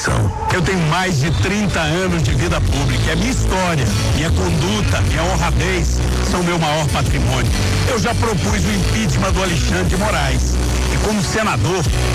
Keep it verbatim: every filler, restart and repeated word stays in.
eleição. Eu tenho mais de trinta anos de vida pública. É minha história, minha conduta, minha honradez são meu maior patrimônio. Eu já propus o impeachment do Alexandre de Moraes. E como senador,